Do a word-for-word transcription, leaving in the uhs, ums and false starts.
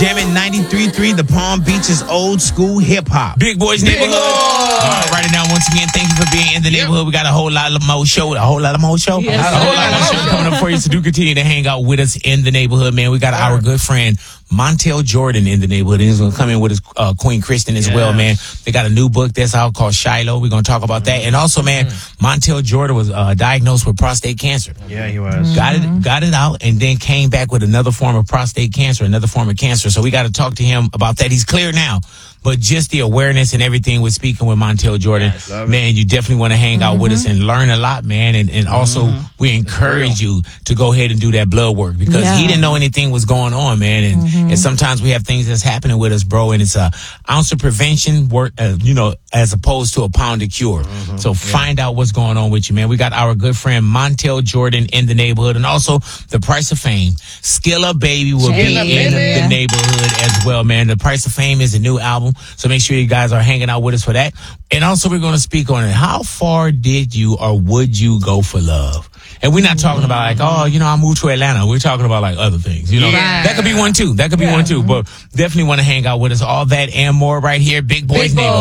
jamming ninety-three point three, the Palm Beaches old school hip hop. Big Boys Neighborhood. Uh, right now, once again, thank you for being in the neighborhood. We got a whole lot of more show, a whole lot of more show, Yes. a whole lot of show coming up for you. So do continue to hang out with us in the neighborhood, man. We got our good friend Montel Jordan in the neighborhood. And he's going to come in with his uh, Queen Kristen as yes. well, man. They got a new book that's out called Shiloh. We're going to talk about that. And also, man, Montel Jordan was uh, diagnosed with prostate cancer. Yeah, he was. Got it, got it out, and then came back with another form of prostate cancer, another form of cancer. So we got to talk to him about that. He's clear now. But just the awareness and everything with speaking with Montel Jordan, yes, man, you definitely want to hang mm-hmm. out with us and learn a lot, man. And, and also, mm-hmm. we encourage you to go ahead and do that blood work because yeah. he didn't know anything was going on, man. And, mm-hmm. and sometimes we have things that's happening with us, bro. And it's a ounce of prevention work, uh, you know, as opposed to a pound of cure. Mm-hmm. So yeah. find out what's going on with you, man. We got our good friend Montel Jordan in the neighborhood, and also The Price of Fame. Skilla Baby will Skilla be in baby. the neighborhood as well, man. The Price of Fame is a new album. So make sure you guys are hanging out with us for that. And also we're going to speak on it. How far did you or would you go for love? And we're not talking about like, oh, you know, I moved to Atlanta. We're talking about like other things, you know. Yeah. That could be one too. That could be yeah. one too. But definitely want to hang out with us. All that and more right here. Big Boys Neighborhood.